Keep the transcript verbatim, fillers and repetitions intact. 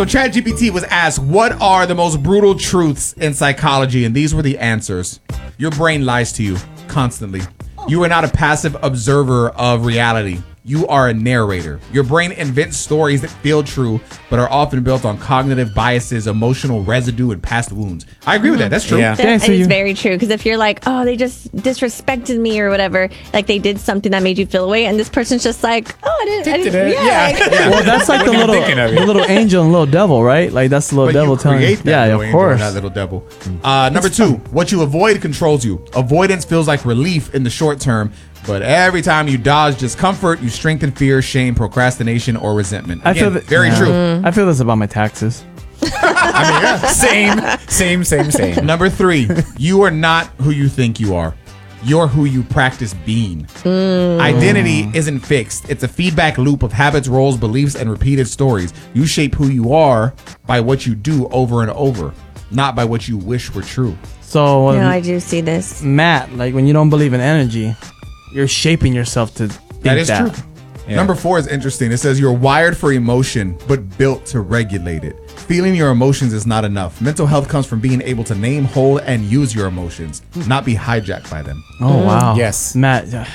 So ChatGPT was asked, what are the most brutal truths in psychology? And these were the answers. Your brain lies to you constantly. You are not a passive observer of reality. You are a narrator. Your brain invents stories that feel true, but are often built on cognitive biases, emotional residue, and past wounds. I agree with that. That's true. Yeah. That Thanks, so is you- very true. Because if you're like, oh, they just disrespected me or whatever, like they did something that made you feel away, and this person's just like, oh, I didn't, I didn't, Did it? yeah. Yeah. like- Yeah. Well, that's like the Wasn't little, thinking of it. the little angel and little devil, right? Like that's the little But devil you telling you. create that Yeah, little of angel and course. that little devil. Uh, number two, what you avoid controls you. Avoidance feels like relief in the short term, but every time you dodge discomfort, you strengthen fear, shame, procrastination, or resentment. I Again, feel that, very yeah. true. I feel this about my taxes. I mean, yeah. Same, same, same, same. Number three, you are not who you think you are. You're who you practice being. Identity isn't fixed. It's a feedback loop of habits, roles, beliefs, and repeated stories. You shape who you are by what you do over and over, not by what you wish were true. So um, No, I do see this. Matt, like when you don't believe in energy, you're shaping yourself to think That is that. true. Number four is interesting. It says you're wired for emotion, but built to regulate it. Feeling your emotions is not enough. Mental health comes from being able to name, hold, and use your emotions, not be hijacked by them. Oh wow. Yes. Matt,